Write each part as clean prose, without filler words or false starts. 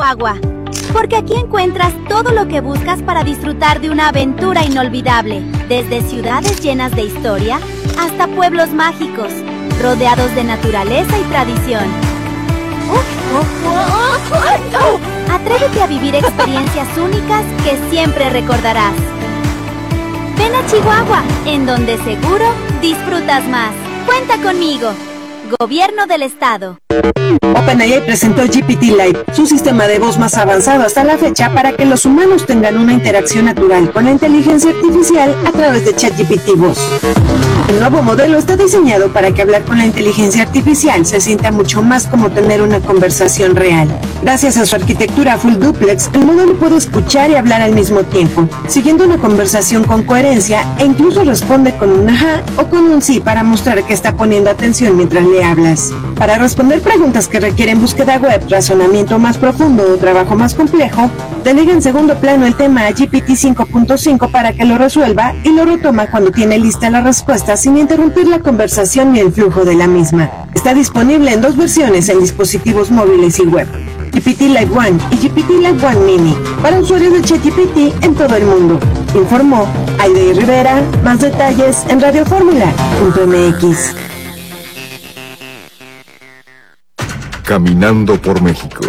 Chihuahua, porque aquí encuentras todo lo que buscas para disfrutar de una aventura inolvidable, desde ciudades llenas de historia hasta pueblos mágicos, rodeados de naturaleza y tradición. Atrévete a vivir experiencias únicas que siempre recordarás. Ven a Chihuahua, en donde seguro disfrutas más. Cuenta conmigo. Gobierno del Estado. OpenAI presentó GPT-Lite, su sistema de voz más avanzado hasta la fecha para que los humanos tengan una interacción natural con la inteligencia artificial a través de ChatGPT Voz. El nuevo modelo está diseñado para que hablar con la inteligencia artificial se sienta mucho más como tener una conversación real. Gracias a su arquitectura full duplex, el modelo puede escuchar y hablar al mismo tiempo, siguiendo una conversación con coherencia e incluso responde con un ajá o con un sí para mostrar que está poniendo atención mientras le hablas. Para responder preguntas que requieren búsqueda web, razonamiento más profundo o trabajo más complejo, delega en segundo plano el tema a GPT 5.5 para que lo resuelva y lo retoma cuando tiene lista la respuesta sin interrumpir la conversación ni el flujo de la misma. Está disponible en 2 versiones en dispositivos móviles y web: GPT-Lite 1 y GPT-Lite 1 Mini, para usuarios de ChatGPT en todo el mundo. Informó Aide Rivera. Más detalles en radioformula.mx. Caminando por México.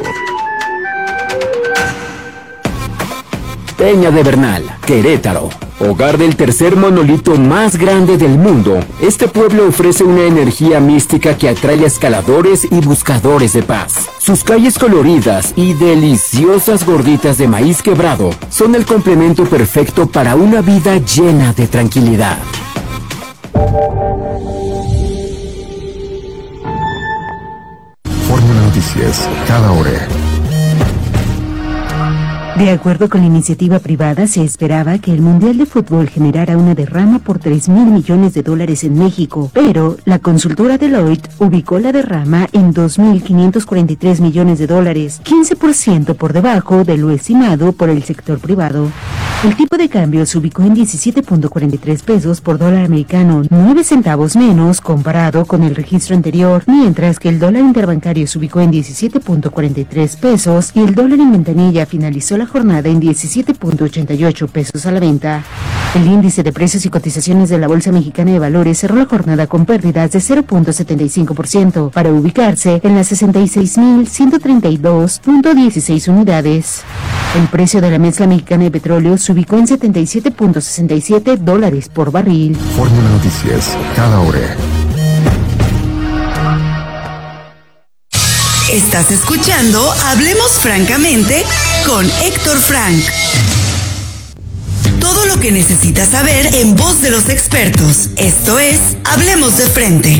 Peña de Bernal, Querétaro, hogar del tercer monolito más grande del mundo. Este pueblo ofrece una energía mística que atrae a escaladores y buscadores de paz. Sus calles coloridas y deliciosas gorditas de maíz quebrado son el complemento perfecto para una vida llena de tranquilidad. Fórmula Noticias, cada hora. De acuerdo con la iniciativa privada, se esperaba que el Mundial de Fútbol generara una derrama por $3,000 millones en México, pero la consultora Deloitte ubicó la derrama en $2,543 millones, 15% por debajo de lo estimado por el sector privado. El tipo de cambio se ubicó en 17.43 pesos por dólar americano, 9 centavos menos comparado con el registro anterior, mientras que el dólar interbancario se ubicó en 17.43 pesos y el dólar en ventanilla finalizó la jornada en 17.88 pesos a la venta. El índice de precios y cotizaciones de la Bolsa Mexicana de Valores cerró la jornada con pérdidas de 0.75% para ubicarse en las 66.132.16 unidades. El precio de la mezcla mexicana de petróleo se ubicó en $77.67 por barril. Fórmula Noticias, cada hora. Estás escuchando Hablemos Francamente con Héctor Frank. Todo lo que necesitas saber en voz de los expertos. Esto es Hablemos de Frente.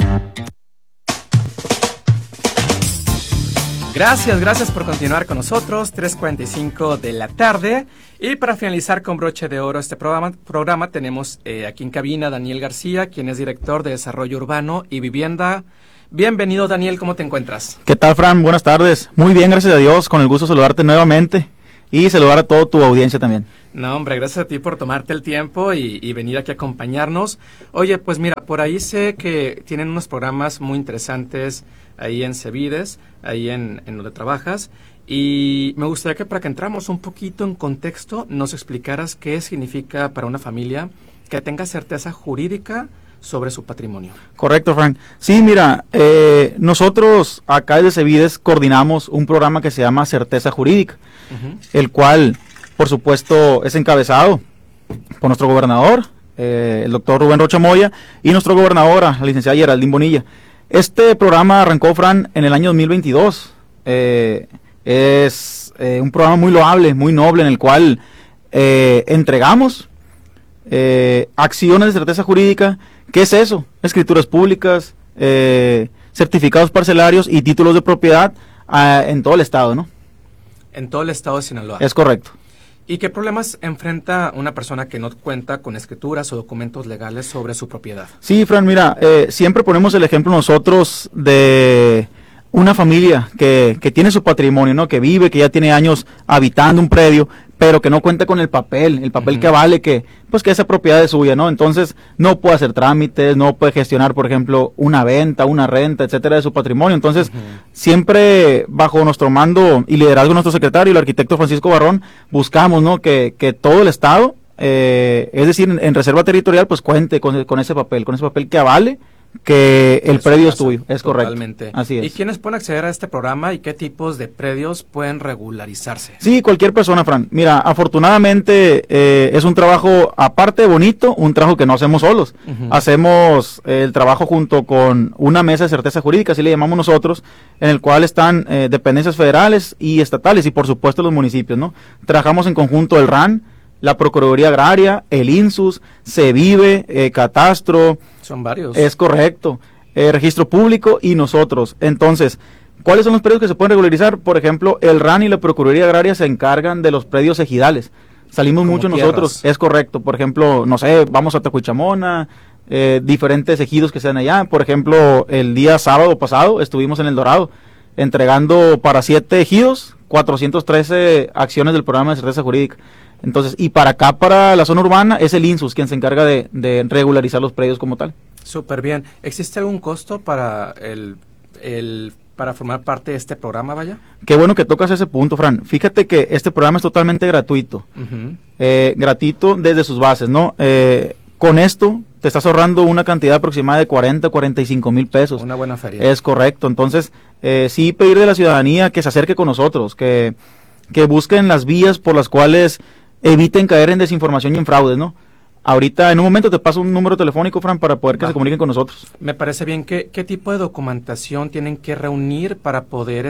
Gracias por continuar con nosotros, 3:45 de la tarde. Y para finalizar con broche de oro este programa tenemos aquí en cabina a Daniel García, quien es director de Desarrollo Urbano y Vivienda. Bienvenido, Daniel, ¿cómo te encuentras? ¿Qué tal, Fran? Buenas tardes. Muy bien, gracias a Dios, con el gusto de saludarte nuevamente y saludar a toda tu audiencia también. No, hombre, gracias a ti por tomarte el tiempo y venir aquí a acompañarnos. Oye, pues mira, por ahí sé que tienen unos programas muy interesantes ahí en Cevides, ahí en donde trabajas, y me gustaría que para que entramos un poquito en contexto nos explicaras qué significa para una familia que tenga certeza jurídica sobre su patrimonio. Correcto, Frank. Sí, mira, nosotros acá desde Cevides coordinamos un programa que se llama Certeza Jurídica, el cual, por supuesto, es encabezado por nuestro gobernador, el doctor Rubén Rocha Moya, y nuestra gobernadora, la licenciada Geraldine Bonilla. Este programa arrancó, Fran, en el año 2022. Es un programa muy loable, muy noble, en el cual entregamos acciones de certeza jurídica. ¿Qué es eso? Escrituras públicas, certificados parcelarios y títulos de propiedad en todo el estado, ¿no? En todo el estado de Sinaloa. Es correcto. ¿Y qué problemas enfrenta una persona que no cuenta con escrituras o documentos legales sobre su propiedad? Sí, Fran, mira, siempre ponemos el ejemplo nosotros de una familia que tiene su patrimonio, ¿no? Que vive, que ya tiene años habitando un predio, pero que no cuenta con el papel que vale que esa propiedad es suya, ¿no? Entonces no puede hacer trámites, no puede gestionar, por ejemplo, una venta, una renta, etcétera, de su patrimonio. Entonces, siempre bajo nuestro mando y liderazgo de nuestro secretario, el arquitecto Francisco Barrón, buscamos, ¿no? Que todo el estado, es decir, en reserva territorial, pues cuente con ese papel que avale que el predio es tuyo, es correcto. Totalmente. Así es. ¿Y quiénes pueden acceder a este programa y qué tipos de predios pueden regularizarse? Sí, cualquier persona, Fran. Mira, afortunadamente es un trabajo aparte bonito, un trabajo que no hacemos solos. Hacemos el trabajo junto con una mesa de certeza jurídica, así le llamamos nosotros, en el cual están dependencias federales y estatales y por supuesto los municipios, ¿no? Trabajamos en conjunto el RAN, la Procuraduría Agraria, el INSUS, CEVIVE, Catastro. Son varios. Es correcto. Registro Público y nosotros. Entonces, ¿cuáles son los predios que se pueden regularizar? Por ejemplo, el RAN y la Procuraduría Agraria se encargan de los predios ejidales. Salimos mucho nosotros. Es correcto. Por ejemplo, no sé, vamos a Tecuichamona, diferentes ejidos que sean allá. Por ejemplo, el día sábado pasado estuvimos en El Dorado entregando para 7 ejidos 413 acciones del programa de certeza jurídica. Entonces, y para acá, para la zona urbana, es el INSUS quien se encarga de regularizar los predios como tal. Súper bien. ¿Existe algún costo para para formar parte de este programa, vaya? Qué bueno que tocas ese punto, Fran. Fíjate que este programa es totalmente gratuito. Gratuito desde sus bases, ¿no? Con esto te estás ahorrando una cantidad aproximada de 45 mil pesos. Una buena feria. Es correcto. Entonces, sí pedir de la ciudadanía que se acerque con nosotros, que busquen las vías por las cuales eviten caer en desinformación y en fraudes, ¿no? Ahorita, en un momento, te paso un número telefónico, Fran, para poder que se comuniquen con nosotros. Me parece bien. ¿Qué tipo de documentación tienen que reunir para poder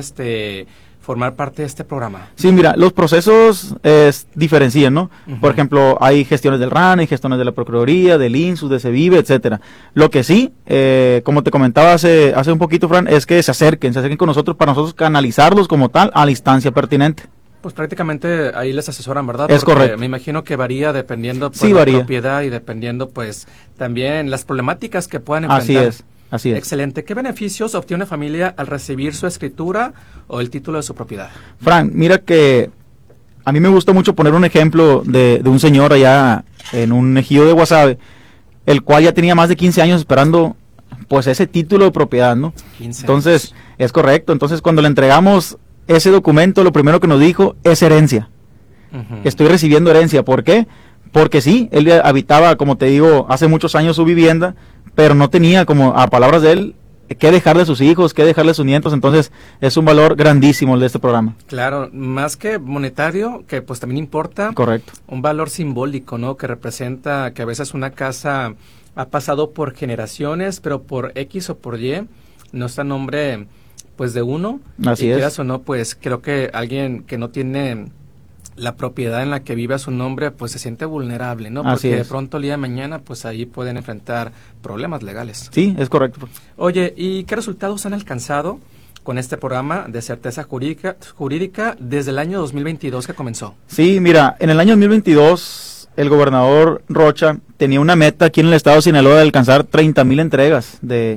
formar parte de este programa? Sí, mira, los procesos diferencian, ¿no? Por ejemplo, hay gestiones del RAN, hay gestiones de la Procuraduría, del INSUS, de CEVIVE, etcétera. Lo que sí, como te comentaba hace un poquito, Fran, es que se acerquen con nosotros para nosotros canalizarlos como tal a la instancia pertinente. Pues prácticamente ahí les asesoran, ¿verdad? Es correcto. Me imagino que varía dependiendo la propiedad y dependiendo pues también las problemáticas que puedan enfrentar. Así es. Excelente. ¿Qué beneficios obtiene una familia al recibir su escritura o el título de su propiedad? Fran, mira que a mí me gusta mucho poner un ejemplo de un señor allá en un ejido de Guasave, el cual ya tenía más de 15 años esperando pues ese título de propiedad, ¿no? 15 Entonces, años. Es correcto. Entonces, cuando le entregamos ese documento, lo primero que nos dijo es herencia. Estoy recibiendo herencia. ¿Por qué? Porque sí, él habitaba, como te digo, hace muchos años su vivienda, pero no tenía, como a palabras de él, qué dejar de sus hijos, qué dejarle a sus nietos. Entonces, es un valor grandísimo el de este programa. Claro, más que monetario, que pues también importa. Correcto. Un valor simbólico, ¿no? Que representa que a veces una casa ha pasado por generaciones, pero por X o por Y, no está a nombre pues de uno. Así es. Quieras o no, pues creo que alguien que no tiene la propiedad en la que vive a su nombre, pues se siente vulnerable, ¿no? Porque de pronto el día de mañana, pues ahí pueden enfrentar problemas legales. Sí, es correcto. Oye, ¿y qué resultados han alcanzado con este programa de certeza jurídica desde el año 2022 que comenzó? Sí, mira, en el año 2022 el gobernador Rocha tenía una meta aquí en el estado de Sinaloa de alcanzar 30,000 entregas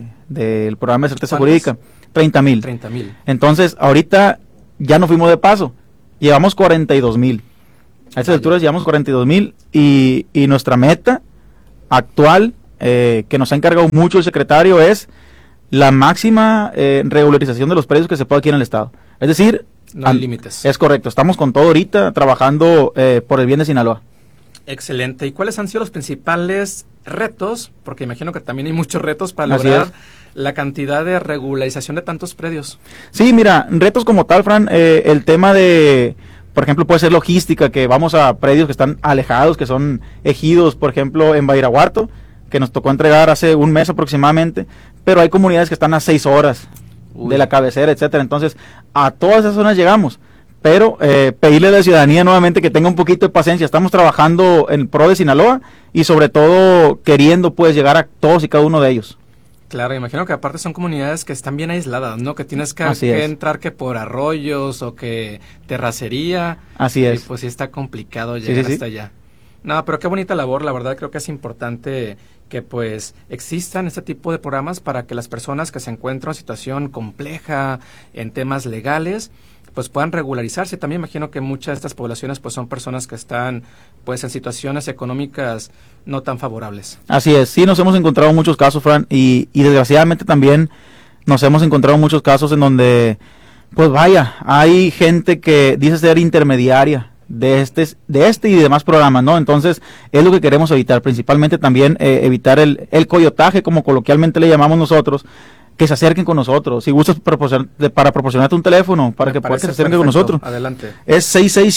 del programa de certeza jurídica. 30,000. 30,000. Entonces, ahorita ya no fuimos de paso. Llevamos 42,000. A estas alturas llevamos 42,000 y nuestra meta actual, que nos ha encargado mucho el secretario, es la máxima regularización de los predios que se pueda aquí en el estado. Es decir, no hay límites. Es correcto. Estamos con todo ahorita trabajando por el bien de Sinaloa. Excelente. ¿Y cuáles han sido los principales retos? Porque imagino que también hay muchos retos para lograr la cantidad de regularización de tantos predios. Sí, mira, retos como tal, Fran, el tema de, por ejemplo, puede ser logística, que vamos a predios que están alejados, que son ejidos, por ejemplo, en Badiraguato, que nos tocó entregar hace un mes aproximadamente, pero hay comunidades que están a 6 horas de la cabecera, etcétera. Entonces, a todas esas zonas llegamos. Pero pedirle a la ciudadanía nuevamente que tenga un poquito de paciencia. Estamos trabajando en pro de Sinaloa y sobre todo queriendo pues llegar a todos y cada uno de ellos. Claro, imagino que aparte son comunidades que están bien aisladas, ¿no? Que tienes que entrar que por arroyos o que terracería. Así es. Y pues sí está complicado llegar hasta allá. No, pero qué bonita labor, la verdad creo que es importante que pues existan este tipo de programas para que las personas que se encuentran en situación compleja en temas legales pues puedan regularizarse. También imagino que muchas de estas poblaciones pues son personas que están pues en situaciones económicas no tan favorables. Así es, sí nos hemos encontrado muchos casos, Fran, y desgraciadamente también nos hemos encontrado muchos casos en donde, pues vaya, hay gente que dice ser intermediaria de este y demás programas, ¿no? Entonces, es lo que queremos evitar, principalmente también evitar el coyotaje, como coloquialmente le llamamos nosotros, que se acerquen con nosotros. Si gustas para proporcionarte un teléfono para que puedas que se acerquen con nosotros. Adelante. Es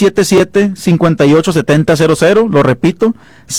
6677-587000, lo repito,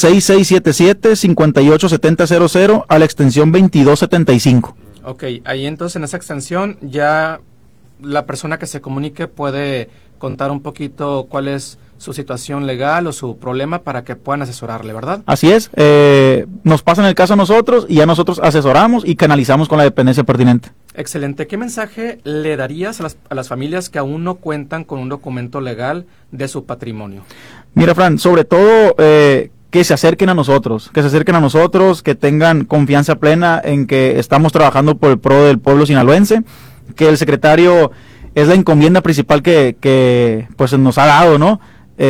6677-587000 a la extensión 2275. Ok, ahí entonces en esa extensión ya la persona que se comunique puede contar un poquito cuál es su situación legal o su problema para que puedan asesorarle, ¿verdad? Así es, nos pasan el caso a nosotros y ya nosotros asesoramos y canalizamos con la dependencia pertinente. Excelente. ¿Qué mensaje le darías a las familias que aún no cuentan con un documento legal de su patrimonio? Mira, Fran, sobre todo que se acerquen a nosotros, que tengan confianza plena en que estamos trabajando por el pro del pueblo sinaloense, que el secretario es la encomienda principal que pues nos ha dado, ¿no?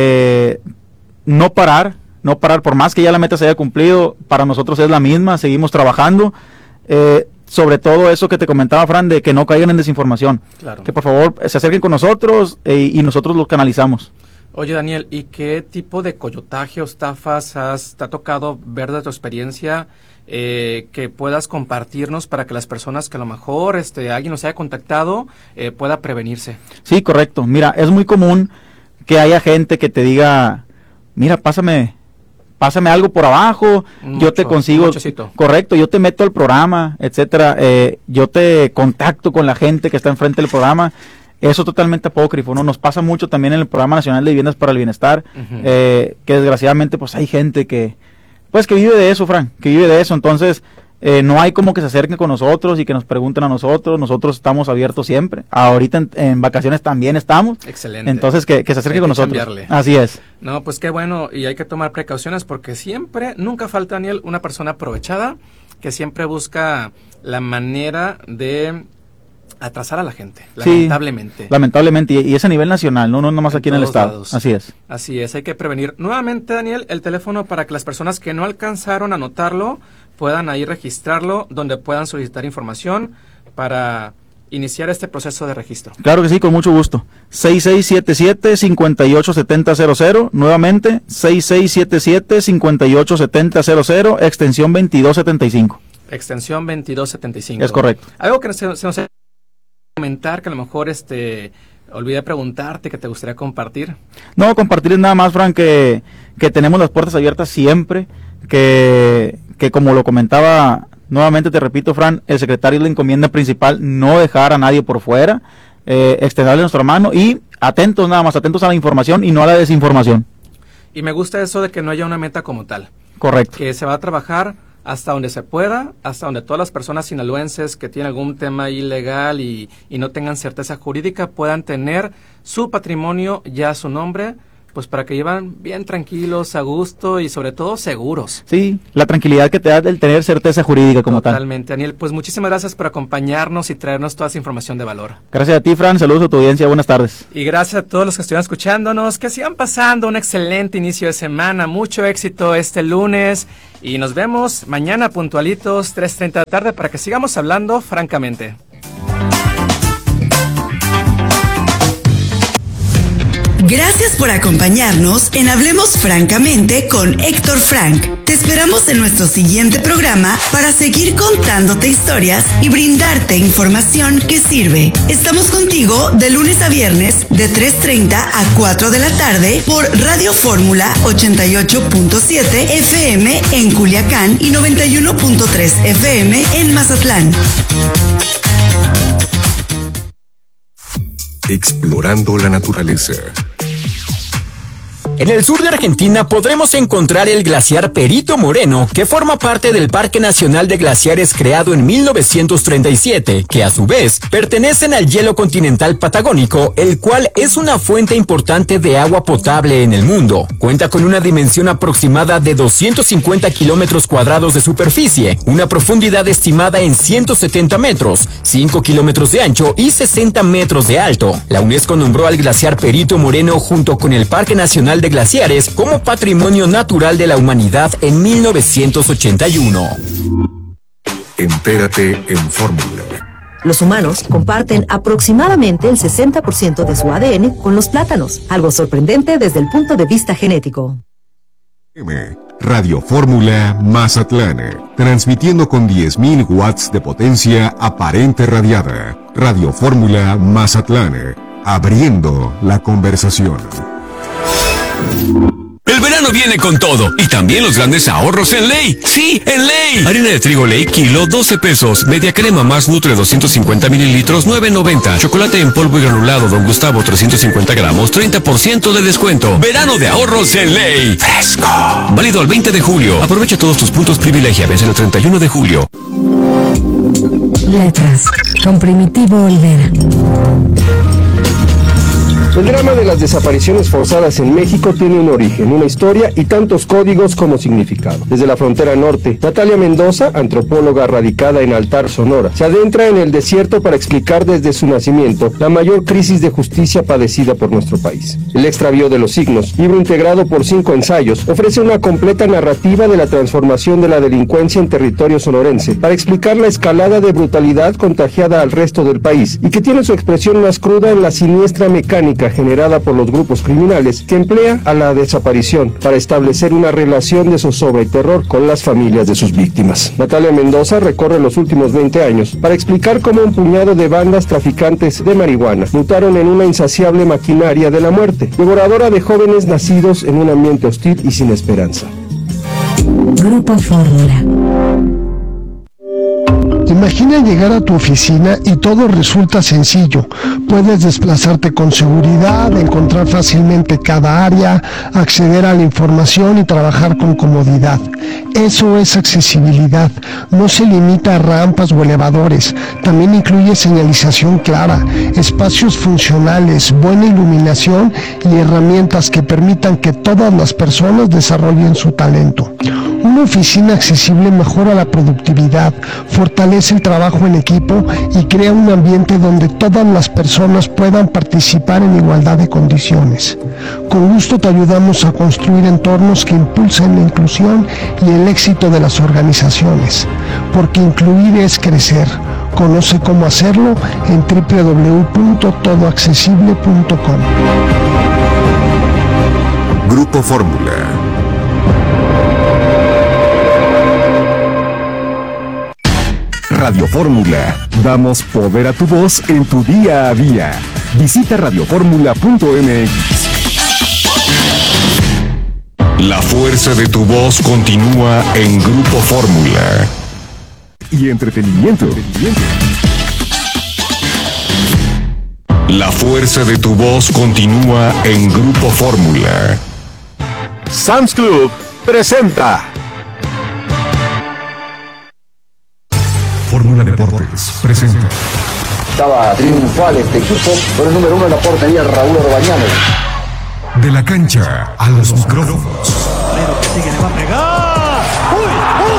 No parar, por más que ya la meta se haya cumplido, para nosotros es la misma, seguimos trabajando, sobre todo eso que te comentaba, Fran, de que no caigan en desinformación, claro. Que por favor se acerquen con nosotros y nosotros los canalizamos. Oye, Daniel, ¿y qué tipo de coyotaje o estafas te ha tocado ver de tu experiencia que puedas compartirnos para que las personas que a lo mejor alguien nos haya contactado pueda prevenirse? Sí, correcto. Mira, es muy común que haya gente que te diga, mira, pásame algo por abajo, yo te consigo, correcto, yo te meto al programa, etcétera, yo te contacto con la gente que está enfrente del programa. Eso totalmente apócrifo, ¿no? Nos pasa mucho también en el Programa Nacional de Viviendas para el Bienestar, que desgraciadamente pues hay gente que vive de eso, Fran, entonces no hay como que se acerquen con nosotros y que nos pregunten a nosotros estamos abiertos siempre, ahorita en vacaciones también estamos. Excelente. Entonces que se acerquen con nosotros. Cambiarle. Así es. No, pues qué bueno, y hay que tomar precauciones porque nunca falta, Daniel, una persona aprovechada que siempre busca la manera de atrasar a la gente, lamentablemente. Sí, lamentablemente, y es a nivel nacional, no nomás aquí en el estado. Lados. Así es. Así es, hay que prevenir. Nuevamente, Daniel, el teléfono para que las personas que no alcanzaron a anotarlo puedan ahí registrarlo, donde puedan solicitar información para iniciar este proceso de registro. Claro que sí, con mucho gusto. 6677-587000, nuevamente, 6677-587000, extensión 2275. Extensión 2275. Es correcto. Algo que se nos comentar que a lo mejor olvidé preguntarte, que te gustaría compartir. No, compartir es nada más, Fran, que tenemos las puertas abiertas siempre, que como lo comentaba, nuevamente te repito, Fran, el secretario es la encomienda principal, no dejar a nadie por fuera, extenderle nuestra mano y atentos a la información y no a la desinformación. Y me gusta eso de que no haya una meta como tal. Correcto. Que se va a trabajar hasta donde se pueda, hasta donde todas las personas sinaloenses que tienen algún tema ilegal y no tengan certeza jurídica puedan tener su patrimonio ya a su nombre, pues para que llevan bien tranquilos, a gusto y sobre todo seguros. Sí, la tranquilidad que te da el tener certeza jurídica como tal. Totalmente, Daniel. Pues muchísimas gracias por acompañarnos y traernos toda esa información de valor. Gracias a ti, Fran. Saludos a tu audiencia. Buenas tardes. Y gracias a todos los que estuvieron escuchándonos. Que sigan pasando un excelente inicio de semana. Mucho éxito este lunes. Y nos vemos mañana puntualitos, 3:30 de la tarde, para que sigamos hablando francamente. Gracias por acompañarnos en Hablemos Francamente con Héctor Frank. Te esperamos en nuestro siguiente programa para seguir contándote historias y brindarte información que sirve. Estamos contigo de lunes a viernes de 3:30 a 4 de la tarde por Radio Fórmula 88.7 FM en Culiacán y 91.3 FM en Mazatlán. Explorando la naturaleza. En el sur de Argentina podremos encontrar el glaciar Perito Moreno, que forma parte del Parque Nacional de Glaciares creado en 1937, que a su vez pertenecen al hielo continental patagónico, el cual es una fuente importante de agua potable en el mundo. Cuenta con una dimensión aproximada de 250 kilómetros cuadrados de superficie, una profundidad estimada en 170 metros, 5 kilómetros de ancho y 60 metros de alto. La UNESCO nombró al glaciar Perito Moreno junto con el Parque Nacional de Glaciares como Patrimonio Natural de la Humanidad en 1981. Entérate en Fórmula. Los humanos comparten aproximadamente el 60% de su ADN con los plátanos, algo sorprendente desde el punto de vista genético. Radio Fórmula Mazatlán, transmitiendo con 10.000 watts de potencia aparente radiada. Radio Fórmula Mazatlán, abriendo la conversación. El verano viene con todo y también los grandes ahorros en Ley. Sí, en Ley. Harina de trigo Ley, kilo, 12 pesos. Media crema más Nutre, 250 mililitros, 9.90. Chocolate en polvo y granulado Don Gustavo, 350 gramos, 30% de descuento. Verano de ahorros en Ley. Fresco. Válido al 20 de julio. Aprovecha todos tus puntos privilegia. Vence el 31 de julio. Letras. Con Primitivo Olvera. El drama de las desapariciones forzadas en México tiene un origen, una historia y tantos códigos como significado. Desde la frontera norte, Natalia Mendoza, antropóloga radicada en Altar, Sonora, se adentra en el desierto para explicar desde su nacimiento la mayor crisis de justicia padecida por nuestro país. El extravío de los signos, libro integrado por 5 ensayos, ofrece una completa narrativa de la transformación de la delincuencia en territorio sonorense para explicar la escalada de brutalidad contagiada al resto del país y que tiene su expresión más cruda en la siniestra mecánica generada por los grupos criminales que emplea a la desaparición para establecer una relación de zozobra y terror con las familias de sus víctimas. Natalia Mendoza recorre los últimos 20 años para explicar cómo un puñado de bandas traficantes de marihuana mutaron en una insaciable maquinaria de la muerte, devoradora de jóvenes nacidos en un ambiente hostil y sin esperanza. Grupo Fórmula. Imagina llegar a tu oficina y todo resulta sencillo. Puedes desplazarte con seguridad, encontrar fácilmente cada área, acceder a la información y trabajar con comodidad. Eso es accesibilidad. No se limita a rampas o elevadores. También incluye señalización clara, espacios funcionales, buena iluminación y herramientas que permitan que todas las personas desarrollen su talento. Una oficina accesible mejora la productividad, fortalece el trabajo en equipo y crea un ambiente donde todas las personas puedan participar en igualdad de condiciones. Con gusto te ayudamos a construir entornos que impulsen la inclusión y el éxito de las organizaciones, porque incluir es crecer. Conoce cómo hacerlo en www.todoaccesible.com. Grupo Fórmula. Radio Fórmula. Damos poder a tu voz en tu día a día. Visita radioformula.mx. La fuerza de tu voz continúa en Grupo Fórmula. Y entretenimiento. La fuerza de tu voz continúa en Grupo Fórmula. Sam's Club presenta Fórmula Deportes presenta. Estaba triunfal este equipo por el número 1 en la portería, Raúl Orbañanos. De la cancha a los micrófonos. Pero que sigue, le va a pegar. ¡Uy!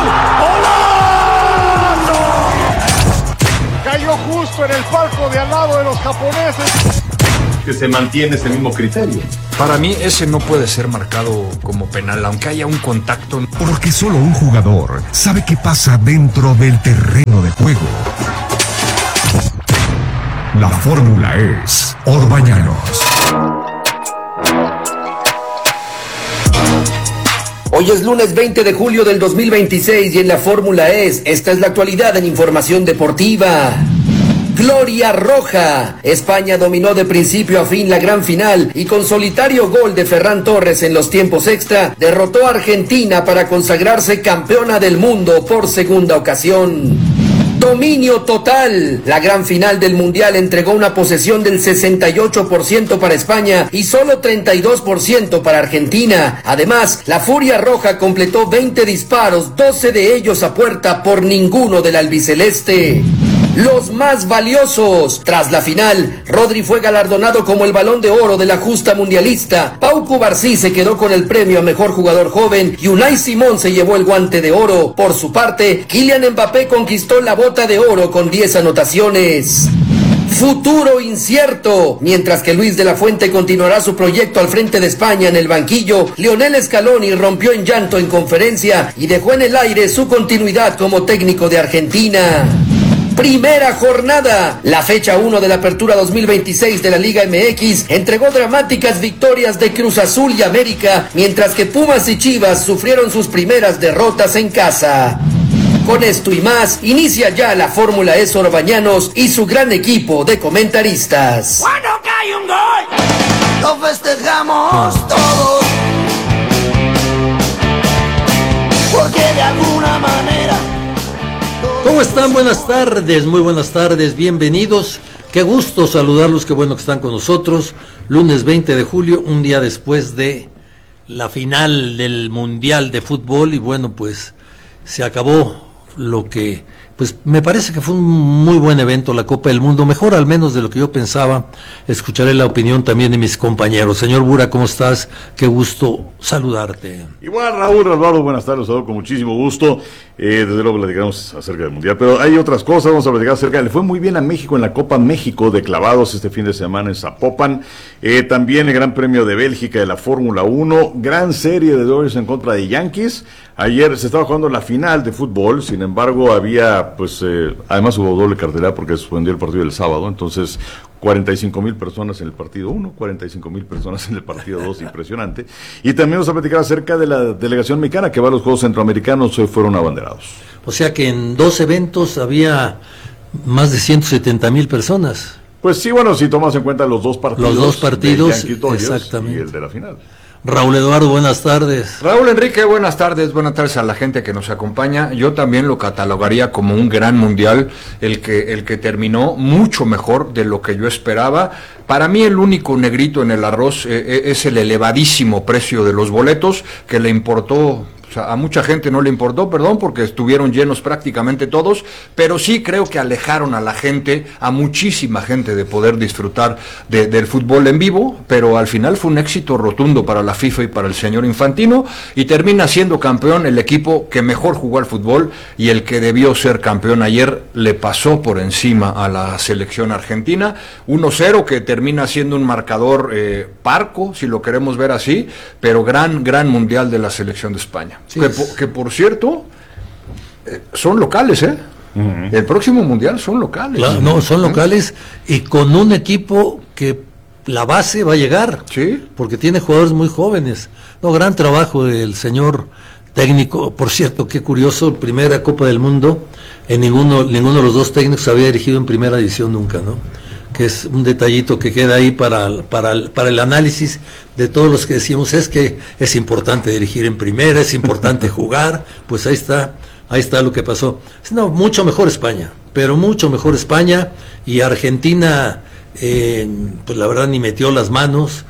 ¡Golazo! Cayó justo en el palco de al lado de los japoneses. Que se mantiene ese mismo criterio. Para mí ese no puede ser marcado como penal, aunque haya un contacto. Porque solo un jugador sabe qué pasa dentro del terreno de juego. La fórmula es Orbañanos. Hoy es lunes 20 de julio del 2026 y en la fórmula esta es la actualidad en información deportiva. Gloria Roja. España dominó de principio a fin la gran final y con solitario gol de Ferran Torres en los tiempos extra derrotó a Argentina para consagrarse campeona del mundo por segunda ocasión. Dominio total. La gran final del Mundial entregó una posesión del 68% para España y solo 32% para Argentina. Además, la Furia Roja completó 20 disparos, 12 de ellos a puerta por ninguno del albiceleste. Los más valiosos. Tras la final, Rodri fue galardonado como el Balón de Oro de la justa mundialista. Pau Cubarsí se quedó con el premio a Mejor Jugador Joven y Unai Simón se llevó el Guante de Oro. Por su parte, Kylian Mbappé conquistó la Bota de Oro con 10 anotaciones. Futuro incierto. Mientras que Luis de la Fuente continuará su proyecto al frente de España en el banquillo, Lionel Scaloni rompió en llanto en conferencia y dejó en el aire su continuidad como técnico de Argentina. Primera jornada. La fecha 1 de la Apertura 2026 de la Liga MX entregó dramáticas victorias de Cruz Azul y América, mientras que Pumas y Chivas sufrieron sus primeras derrotas en casa. Con esto y más, inicia ya la Fórmula E Orbañanos y su gran equipo de comentaristas. Cuando cae un gol, lo festejamos todos, porque de alguna manera... ¿Cómo están? Buenas tardes, muy buenas tardes, bienvenidos. Qué gusto saludarlos, qué bueno que están con nosotros. Lunes 20 de julio, un día después de la final del Mundial de Fútbol y bueno, pues se acabó lo que, pues me parece que fue un muy buen evento, la Copa del Mundo, mejor al menos de lo que yo pensaba. Escucharé la opinión también de mis compañeros. Señor Bura, ¿cómo estás? Qué gusto saludarte. Igual, Raúl, Eduardo, buenas tardes, saludo con muchísimo gusto. Desde luego platicamos acerca del Mundial, pero hay otras cosas, vamos a platicar acerca. Le fue muy bien a México en la Copa México de clavados este fin de semana en Zapopan. También el Gran Premio de Bélgica de la Fórmula 1, gran serie de Dodgers en contra de Yankees. Ayer se estaba jugando la final de fútbol, sin embargo había, pues, además hubo doble cartelera porque se suspendió el partido del sábado, entonces 45,000 personas en el partido 1, 45,000 personas en el partido 2, impresionante. Y también vamos a platicar acerca de la delegación mexicana que va a los Juegos Centroamericanos, hoy fueron abanderados. O sea que en 2 eventos había más de 170,000 personas. Pues sí, bueno, si tomas en cuenta los dos partidos, exactamente, y el de la final. Raúl Eduardo, buenas tardes. Raúl Enrique, buenas tardes a la gente que nos acompaña. Yo también lo catalogaría como un gran mundial, el que terminó mucho mejor de lo que yo esperaba. Para mí el único negrito en el arroz es el elevadísimo precio de los boletos, que le importó... O sea, a mucha gente no le importó, porque estuvieron llenos prácticamente todos, pero sí creo que alejaron a la gente, a muchísima gente, de poder disfrutar del fútbol en vivo, pero al final fue un éxito rotundo para la FIFA y para el señor Infantino, y termina siendo campeón el equipo que mejor jugó al fútbol, y el que debió ser campeón ayer le pasó por encima a la selección argentina, 1-0, que termina siendo un marcador parco, si lo queremos ver así, pero gran mundial de la selección de España. Sí, que por cierto, son locales, Uh-huh. El próximo mundial son locales. Claro, no, son locales y con un equipo que la base va a llegar. Sí. Porque tiene jugadores muy jóvenes. No, gran trabajo del señor técnico. Por cierto, qué curioso, primera Copa del Mundo, ninguno de los dos técnicos había dirigido en primera división nunca, ¿no? Que es un detallito que queda ahí para el análisis de todos los que decimos, es que es importante dirigir en primera, es importante jugar, pues ahí está lo que pasó. No, mucho mejor España, pero mucho mejor España, y Argentina, pues la verdad ni metió las manos.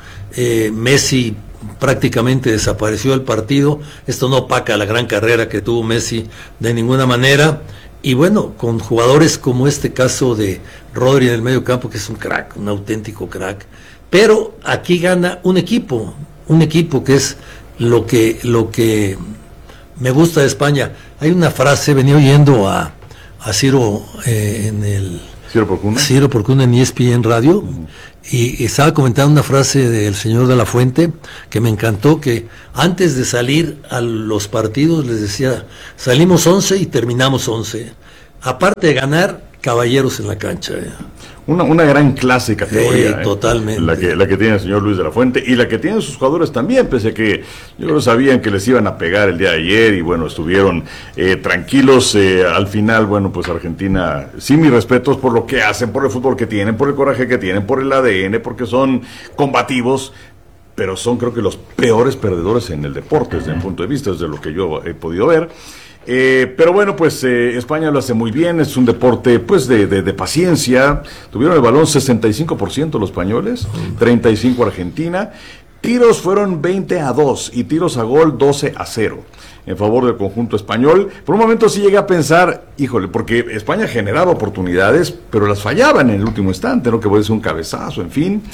Messi prácticamente desapareció del partido. Esto no opaca la gran carrera que tuvo Messi de ninguna manera. Y bueno, con jugadores como este caso de Rodri en el medio campo, que es un crack, un auténtico crack. Pero aquí gana un equipo que es lo que me gusta de España. Hay una frase, venía oyendo a Ciro Ciro Porcuna en ESPN Radio, y estaba comentando una frase del señor de la Fuente que me encantó, que antes de salir a los partidos les decía, salimos 11 y terminamos 11. Aparte de ganar, caballeros en la cancha. Una gran clase y categoría. Totalmente. La que tiene el señor Luis de la Fuente, y la que tienen sus jugadores también, pese a que yo creo sabían que les iban a pegar el día de ayer, y bueno, estuvieron tranquilos. Al final, bueno, pues Argentina, sí, mis respetos por lo que hacen, por el fútbol que tienen, por el coraje que tienen, por el ADN, porque son combativos, pero son, creo que, los peores perdedores en el deporte, desde mi punto de vista, desde lo que yo he podido ver. Pero bueno, pues España lo hace muy bien, es un deporte pues de paciencia. Tuvieron el balón 65% los españoles, 35% Argentina. Tiros fueron 20-2 y tiros a gol 12-0 en favor del conjunto español. Por un momento sí llegué a pensar, híjole, porque España generaba oportunidades, pero las fallaban en el último instante, ¿no? Que puede ser un cabezazo, en fin.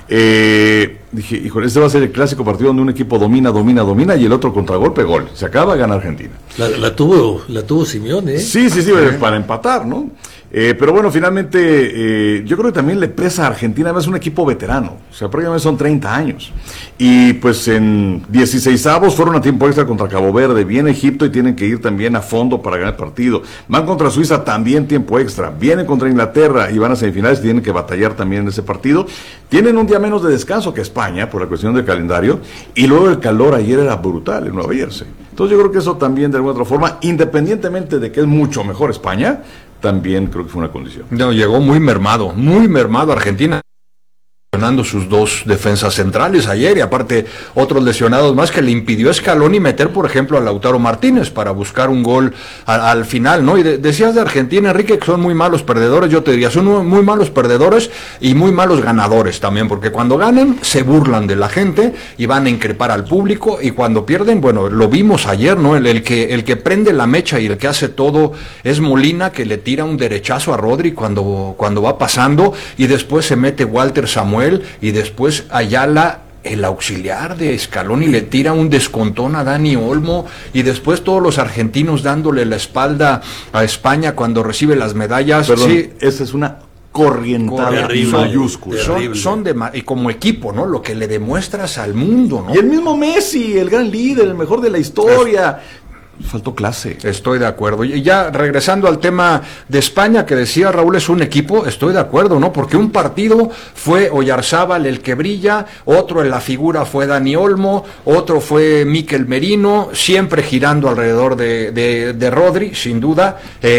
Dije, híjole, este va a ser el clásico partido donde un equipo domina y el otro contragolpe, gol. Se acaba, gana Argentina. La tuvo Simeone, ¿eh? Sí, para empatar, ¿no? Pero bueno, finalmente yo creo que también le pesa a Argentina, además es un equipo veterano, o sea, prácticamente son 30 años. Y pues en 16avos fueron a tiempo extra contra Cabo Verde, viene Egipto y tienen que ir también a fondo para ganar el partido. Van contra Suiza, también tiempo extra. Vienen contra Inglaterra y van a semifinales y tienen que batallar también en ese partido. Tienen un día menos de descanso que España por la cuestión del calendario, y luego el calor ayer era brutal en Nueva Jersey. Entonces yo creo que eso también de alguna otra forma, independientemente de que es mucho mejor España, también creo que fue una condición. No, llegó muy mermado Argentina, lesionando sus dos defensas centrales ayer, y aparte otros lesionados más, que le impidió a Scaloni meter, por ejemplo, a Lautaro Martínez para buscar un gol al final, ¿no? Y decías de Argentina, Enrique, que son muy malos perdedores. Yo te diría, son muy malos perdedores y muy malos ganadores también, porque cuando ganan se burlan de la gente y van a increpar al público, y cuando pierden, bueno, lo vimos ayer, ¿no? El que prende la mecha y el que hace todo es Molina, que le tira un derechazo a Rodri cuando va pasando, y después se mete Walter Samuel, y después Ayala, el auxiliar de Scaloni, le tira un descontón a Dani Olmo, y después todos los argentinos dándole la espalda a España cuando recibe las medallas. Perdón, sí, esa es una corrientada mayúscula. Y como equipo, ¿no? Lo que le demuestras al mundo, ¿no? Y el mismo Messi, el gran líder, el mejor de la historia. Faltó clase. Estoy de acuerdo. Y ya regresando al tema de España, que decía Raúl, es un equipo, estoy de acuerdo, ¿no? Porque un partido fue Oyarzábal el que brilla, otro en la figura fue Dani Olmo, otro fue Mikel Merino, siempre girando alrededor de Rodri, sin duda.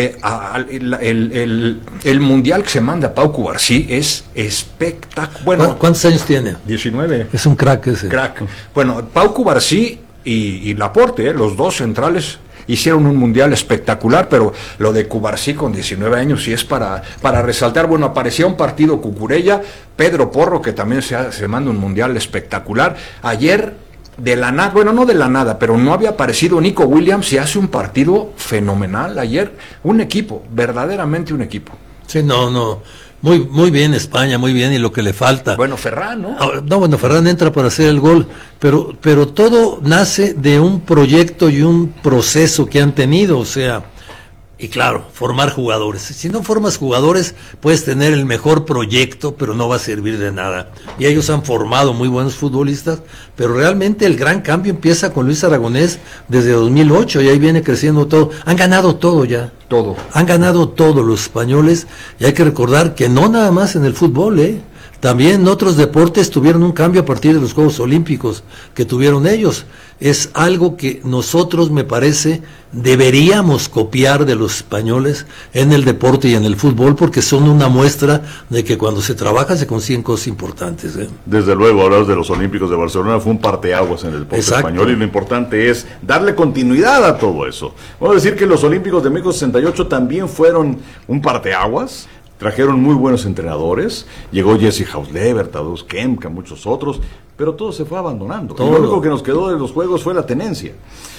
El mundial que se manda Pau Cubarsí es espectacular. Bueno, ¿cuántos años tiene? 19. Es un crack ese. Crack. Bueno, Pau Cubarsí y Laporte, los dos centrales, hicieron un mundial espectacular, pero lo de Cubarsí con 19 años sí es para resaltar. Bueno, aparecía un partido Cucurella, Pedro Porro, que también se manda un mundial espectacular. Ayer, de la nada, bueno, no de la nada, pero no había aparecido Nico Williams y hace un partido fenomenal ayer. Un equipo, verdaderamente un equipo. Sí, no. Muy bien España, muy bien, y lo que le falta. Bueno, Ferran, ¿no? Bueno, Ferran entra para hacer el gol, pero todo nace de un proyecto y un proceso que han tenido, o sea, y claro, formar jugadores. Si no formas jugadores, puedes tener el mejor proyecto, pero no va a servir de nada. Y ellos han formado muy buenos futbolistas, pero realmente el gran cambio empieza con Luis Aragonés desde 2008, y ahí viene creciendo todo. Han ganado todo ya. Todo. Han ganado todo los españoles, y hay que recordar que no nada más en el fútbol, también otros deportes tuvieron un cambio a partir de los Juegos Olímpicos que tuvieron ellos. Es algo que nosotros, me parece, deberíamos copiar de los españoles en el deporte y en el fútbol, porque son una muestra de que cuando se trabaja se consiguen cosas importantes. Desde luego, hablar de los Olímpicos de Barcelona fue un parteaguas en el deporte español, y lo importante es darle continuidad a todo eso. Vamos a decir que los Olímpicos de México 68 también fueron un parteaguas. Trajeron muy buenos entrenadores, llegó Jesse Hausleber, Tadeusz Kemka, muchos otros, pero todo se fue abandonando. Y lo único que nos quedó de los juegos fue la tenencia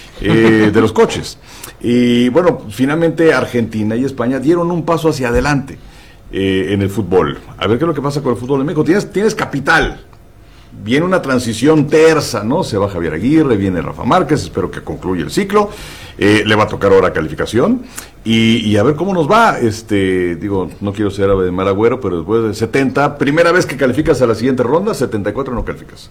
de los coches. Y bueno, finalmente Argentina y España dieron un paso hacia adelante en el fútbol. A ver qué es lo que pasa con el fútbol de México. Tienes capital. Viene una transición tersa, ¿no? Se va Javier Aguirre, viene Rafa Márquez, espero que concluya el ciclo. Le va a tocar ahora calificación. Y a ver cómo nos va. Digo, no quiero ser ave de mal agüero, pero después de 70, primera vez que calificas a la siguiente ronda, 74 no calificas.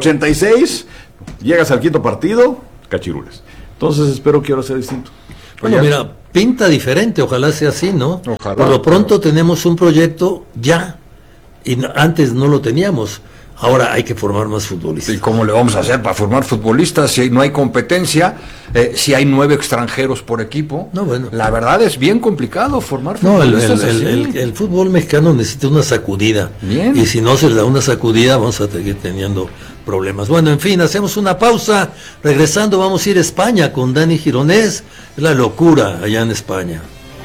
86, llegas al quinto partido, cachirules. Entonces espero que ahora sea distinto. Bueno, mira, pinta diferente, ojalá sea así, ¿no? Ojalá. Por lo pronto tenemos un proyecto ya, y antes no lo teníamos. Ahora hay que formar más futbolistas. ¿Y cómo le vamos a hacer para formar futbolistas si no hay competencia, si hay 9 extranjeros por equipo? No, bueno. La verdad es bien complicado formar futbolistas. No, el fútbol mexicano necesita una sacudida. Bien. Y si no se le da una sacudida, vamos a seguir teniendo problemas. Bueno, en fin, hacemos una pausa. Regresando vamos a ir a España con Dani Gironés. Es la locura allá en España.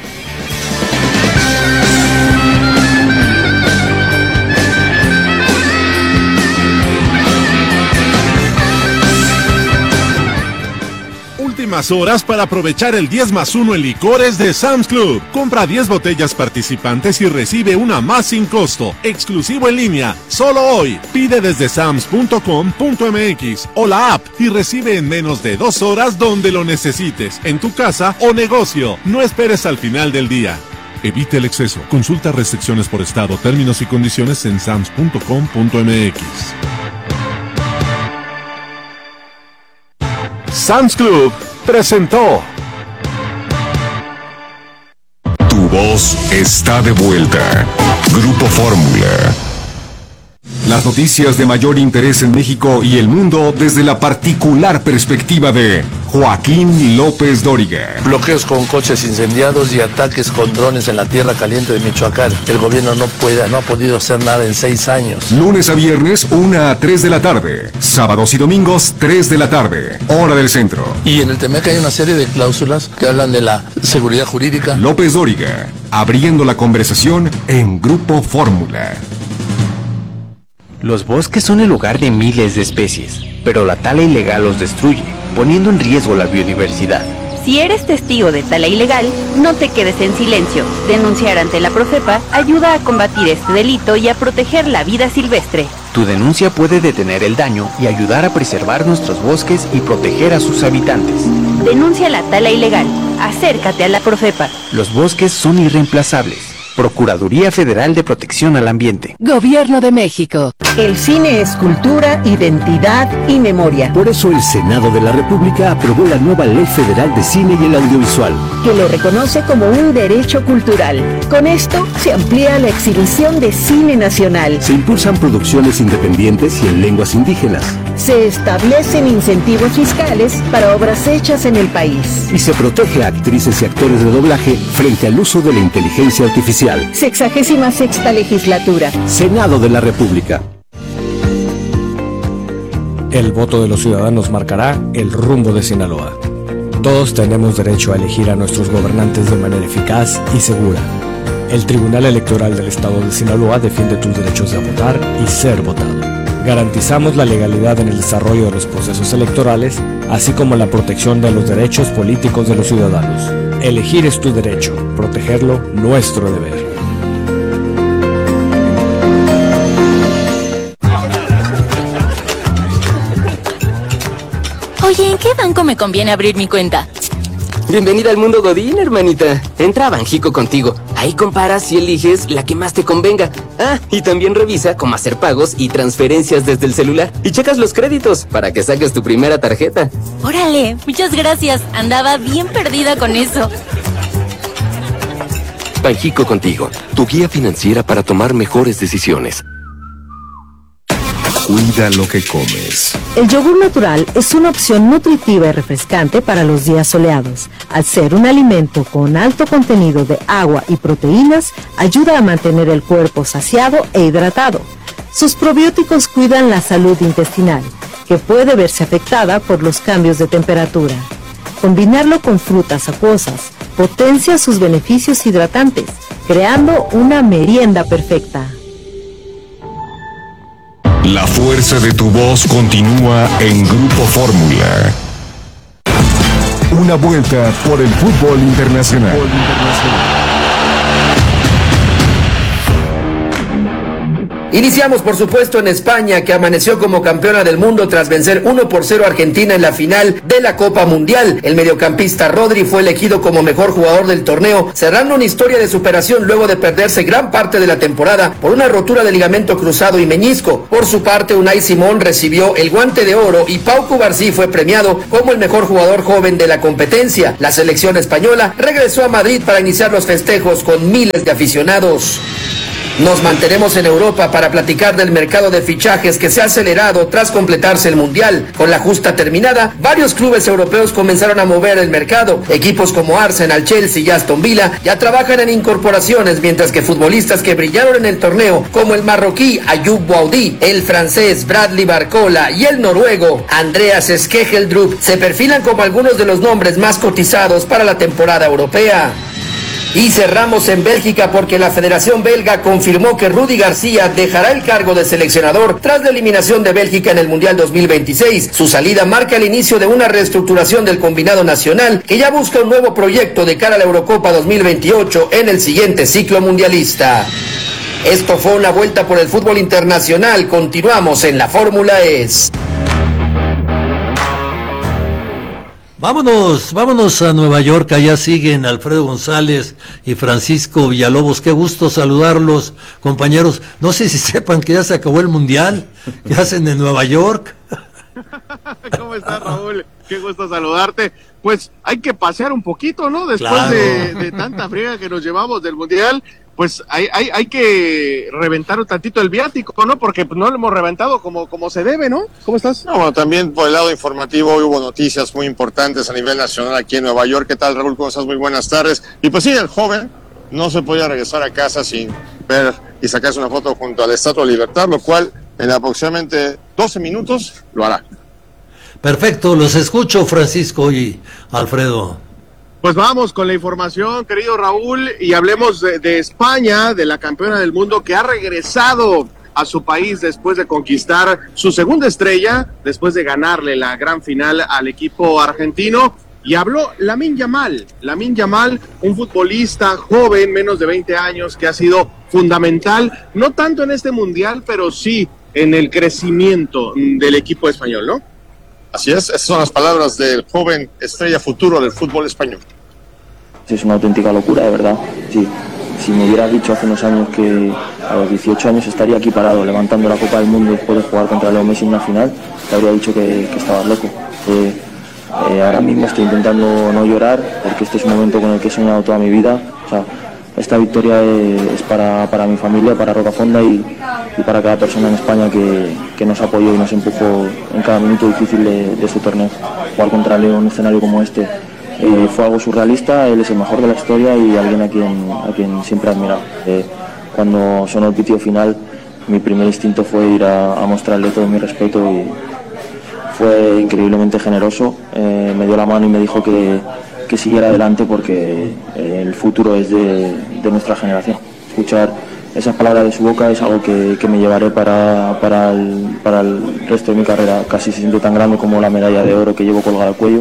Últimas horas para aprovechar el 10+1 en licores de Sam's Club. Compra 10 botellas participantes y recibe una más sin costo. Exclusivo en línea, solo hoy. Pide desde sams.com.mx o la app y recibe en menos de 2 horas donde lo necesites, en tu casa o negocio. No esperes al final del día. Evite el exceso. Consulta restricciones por estado, términos y condiciones en sams.com.mx. Sam's Club presentó. Tu voz está de vuelta. Grupo Fórmula. Las noticias de mayor interés en México y el mundo desde la particular perspectiva de Joaquín López Dóriga. Bloqueos con coches incendiados y ataques con drones en la tierra caliente de Michoacán. El gobierno no ha podido hacer nada en 6 años. Lunes a viernes, 1 a 3 de la tarde. Sábados y domingos, 3 de la tarde. Hora del centro. Y en el TEMEC hay una serie de cláusulas que hablan de la seguridad jurídica. López Dóriga, abriendo la conversación en Grupo Fórmula. Los bosques son el hogar de miles de especies, pero la tala ilegal los destruye, poniendo en riesgo la biodiversidad. Si eres testigo de tala ilegal, no te quedes en silencio. Denunciar ante la Profepa ayuda a combatir este delito y a proteger la vida silvestre. Tu denuncia puede detener el daño y ayudar a preservar nuestros bosques y proteger a sus habitantes. Denuncia la tala ilegal. Acércate a la Profepa. Los bosques son irreemplazables. Procuraduría Federal de Protección al Ambiente. Gobierno de México. El cine es cultura, identidad y memoria. Por eso el Senado de la República aprobó la nueva Ley Federal de Cine y el Audiovisual, que lo reconoce como un derecho cultural. Con esto se amplía la exhibición de cine nacional. Se impulsan producciones independientes y en lenguas indígenas. Se establecen incentivos fiscales para obras hechas en el país. Y se protege a actrices y actores de doblaje frente al uso de la inteligencia artificial. 66ª legislatura. Senado de la República. El voto de los ciudadanos marcará el rumbo de Sinaloa. Todos tenemos derecho a elegir a nuestros gobernantes de manera eficaz y segura. El Tribunal Electoral del Estado de Sinaloa defiende tus derechos de votar y ser votado. Garantizamos la legalidad en el desarrollo de los procesos electorales, así como la protección de los derechos políticos de los ciudadanos. Elegir es tu derecho, protegerlo, nuestro deber. Oye, ¿en qué banco me conviene abrir mi cuenta? Bienvenida al mundo Godín, hermanita. Entra a Banjico contigo. Ahí comparas y eliges la que más te convenga. Ah, y también revisa cómo hacer pagos y transferencias desde el celular. Y checas los créditos para que saques tu primera tarjeta. Órale, muchas gracias. Andaba bien perdida con eso. Banjico contigo, tu guía financiera para tomar mejores decisiones. Cuida lo que comes. El yogur natural es una opción nutritiva y refrescante para los días soleados. Al ser un alimento con alto contenido de agua y proteínas, ayuda a mantener el cuerpo saciado e hidratado. Sus probióticos cuidan la salud intestinal, que puede verse afectada por los cambios de temperatura. Combinarlo con frutas acuosas potencia sus beneficios hidratantes, creando una merienda perfecta. La fuerza de tu voz continúa en Grupo Fórmula. Una vuelta por el fútbol internacional. Iniciamos, por supuesto, en España, que amaneció como campeona del mundo tras vencer 1-0 a Argentina en la final de la Copa Mundial. El mediocampista Rodri fue elegido como mejor jugador del torneo, cerrando una historia de superación luego de perderse gran parte de la temporada por una rotura de ligamento cruzado y meñisco. Por su parte, Unai Simón recibió el Guante de Oro y Pau Cubarsí fue premiado como el mejor jugador joven de la competencia. La selección española regresó a Madrid para iniciar los festejos con miles de aficionados. Nos mantenemos en Europa para platicar del mercado de fichajes que se ha acelerado tras completarse el Mundial. Con la justa terminada, varios clubes europeos comenzaron a mover el mercado. Equipos como Arsenal, Chelsea y Aston Villa ya trabajan en incorporaciones, mientras que futbolistas que brillaron en el torneo, como el marroquí Ayoub Boadi, el francés Bradley Barcola y el noruego Andreas Skegeldrup, se perfilan como algunos de los nombres más cotizados para la temporada europea. Y cerramos en Bélgica porque la Federación Belga confirmó que Rudy García dejará el cargo de seleccionador tras la eliminación de Bélgica en el Mundial 2026. Su salida marca el inicio de una reestructuración del combinado nacional que ya busca un nuevo proyecto de cara a la Eurocopa 2028 en el siguiente ciclo mundialista. Esto fue una vuelta por el fútbol internacional. Continuamos en la Fórmula E. Vámonos a Nueva York, allá siguen Alfredo González y Francisco Villalobos. Qué gusto saludarlos, compañeros. No sé si sepan que ya se acabó el Mundial, que hacen en Nueva York. ¿Cómo estás, Raúl? Qué gusto saludarte. Pues hay que pasear un poquito, ¿no? Después claro. de tanta friega que nos llevamos del Mundial, pues hay que reventar un tantito el viático, ¿no? Porque pues, no lo hemos reventado como se debe, ¿no? ¿Cómo estás? No, bueno, también por el lado informativo hoy hubo noticias muy importantes a nivel nacional aquí en Nueva York. ¿Qué tal, Raúl? ¿Cómo estás? Muy buenas tardes. Y pues sí, el joven no se podía regresar a casa sin ver y sacarse una foto junto a la Estatua de Libertad, lo cual en aproximadamente 12 minutos lo hará. Perfecto, los escucho, Francisco y Alfredo. Pues vamos con la información, querido Raúl, y hablemos de España, de la campeona del mundo que ha regresado a su país después de conquistar su segunda estrella, después de ganarle la gran final al equipo argentino. Y habló Lamine Yamal, un futbolista joven, menos de 20 años, que ha sido fundamental, no tanto en este mundial, pero sí en el crecimiento del equipo español, ¿no? Así es, esas son las palabras del joven estrella futuro del fútbol español. Es una auténtica locura, de verdad. Sí. Si me hubieras dicho hace unos años que a los 18 años estaría aquí parado levantando la Copa del Mundo después de jugar contra Leo Messi en una final, te habría dicho que estabas loco. Ahora mismo estoy intentando no llorar porque este es un momento con el que he soñado toda mi vida. O sea, esta victoria es para mi familia, para Rocafonda y para cada persona en España que nos apoyó y nos empujó en cada minuto difícil de este torneo. Jugar contra Leo en un escenario como este fue algo surrealista. Él es el mejor de la historia y alguien a quien siempre he admirado. Cuando sonó el pitido final, mi primer instinto fue ir a mostrarle todo mi respeto y fue increíblemente generoso. Me dio la mano y me dijo que siguiera adelante porque el futuro es de nuestra generación. Escuchar esas palabras de su boca es algo que me llevaré para el resto de mi carrera. Casi se siente tan grande como la medalla de oro que llevo colgada al cuello.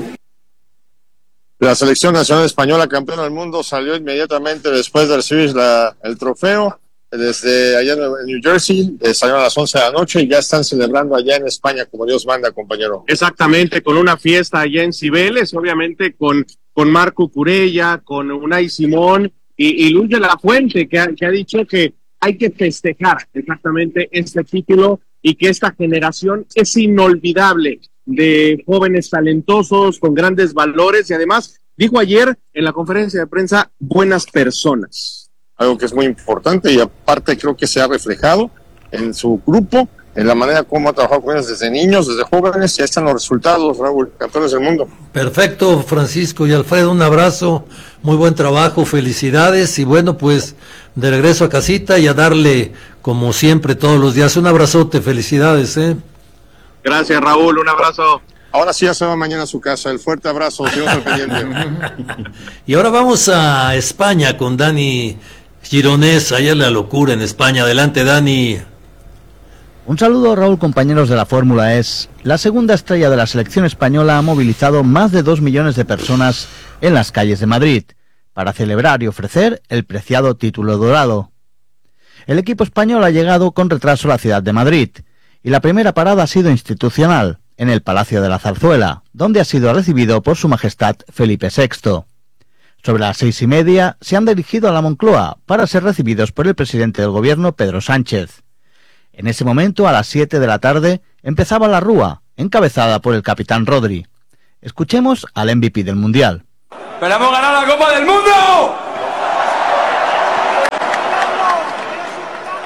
La selección nacional española campeona del mundo salió inmediatamente después de recibir el trofeo desde allá en New Jersey. Salieron a las 11 de la noche y ya están celebrando allá en España como Dios manda, compañero. Exactamente, con una fiesta allá en Cibeles, obviamente con Marco Curella, con Unai Simón y Luis de la Fuente, que ha dicho que hay que festejar exactamente este título y que esta generación es inolvidable de jóvenes talentosos, con grandes valores y además, dijo ayer en la conferencia de prensa, buenas personas. Algo que es muy importante y aparte creo que se ha reflejado en su grupo, en la manera como ha trabajado con ellos desde niños, desde jóvenes, y ahí están los resultados, Raúl, campeones del mundo. Perfecto, Francisco y Alfredo, un abrazo, muy buen trabajo, felicidades y bueno, pues de regreso a casita y a darle como siempre todos los días. Un abrazote, felicidades, Gracias, Raúl, un abrazo. Ahora sí ya se va mañana a su casa, el fuerte abrazo, seguimos al pendiente. Y ahora vamos a España con Dani Gironés, allá es la locura en España. Adelante, Dani. Un saludo, Raúl, compañeros de la Fórmula E. La segunda estrella de la selección española ha movilizado más de 2 millones de personas en las calles de Madrid para celebrar y ofrecer el preciado título dorado. El equipo español ha llegado con retraso a la ciudad de Madrid y la primera parada ha sido institucional, en el Palacio de la Zarzuela, donde ha sido recibido por Su Majestad Felipe VI. Sobre las 6:30 se han dirigido a la Moncloa para ser recibidos por el presidente del gobierno, Pedro Sánchez. En ese momento, a las 7 de la tarde, empezaba la rúa, encabezada por el capitán Rodri. Escuchemos al MVP del Mundial. ¡Pero hemos ganado la Copa del Mundo!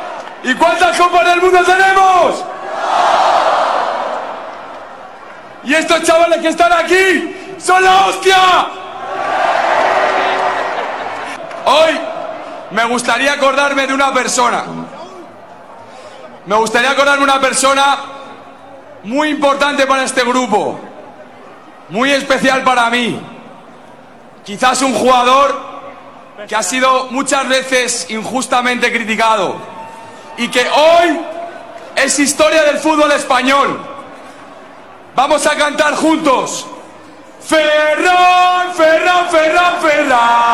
¿Y cuántas copas del mundo tenemos? Y estos chavales que están aquí son la hostia. Hoy me gustaría acordarme de una persona. Me gustaría acordarme de una persona muy importante para este grupo, muy especial para mí. Quizás un jugador que ha sido muchas veces injustamente criticado y que hoy es historia del fútbol español. Vamos a cantar juntos. Ferran, Ferran, Ferran, Ferran.